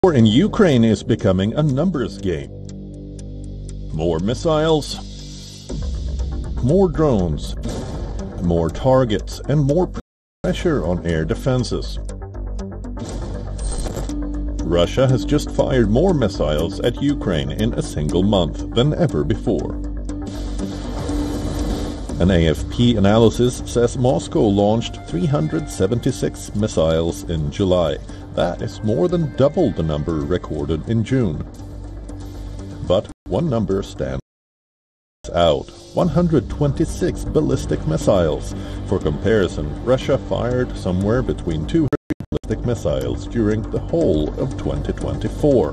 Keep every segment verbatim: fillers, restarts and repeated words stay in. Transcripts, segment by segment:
War in Ukraine is becoming a numbers game. More missiles, more drones, more targets, and more pressure on air defenses. Russia has just fired more missiles at Ukraine in a single month than ever before. An A F P analysis says Moscow launched three hundred seventy-six missiles in July. That is more than double the number recorded in June. But one number stands out: one hundred twenty-six ballistic missiles. For comparison, Russia fired somewhere between two hundred ballistic missiles during the whole of twenty twenty-four.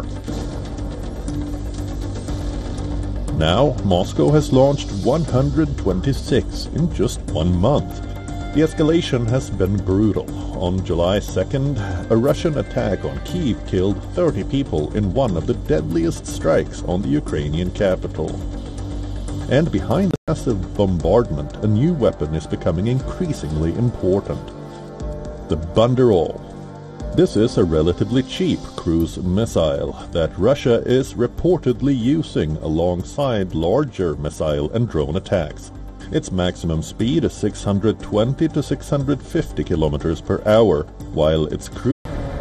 Now, Moscow has launched one hundred twenty-six in just one month. The escalation has been brutal. On July second, a Russian attack on Kyiv killed thirty people in one of the deadliest strikes on the Ukrainian capital. And behind the massive bombardment, a new weapon is becoming increasingly important: the Banderol. This is a relatively cheap cruise missile that Russia is reportedly using alongside larger missile and drone attacks. Its maximum speed is six hundred twenty to six hundred fifty kilometers per hour, while its cruise.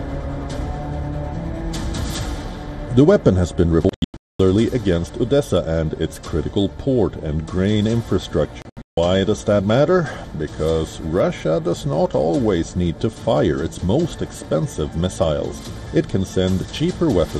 The weapon has been reported particularly against Odessa and its critical port and grain infrastructure. Why does that matter? Because Russia does not always need to fire its most expensive missiles. It can send cheaper weapons